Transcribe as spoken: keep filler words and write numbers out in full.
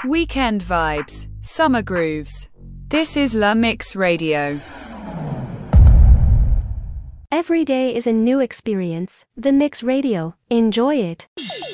Weekend vibes, summer grooves. This is La Mix Radio. Every day is a new experience. The Mix Radio. Enjoy it.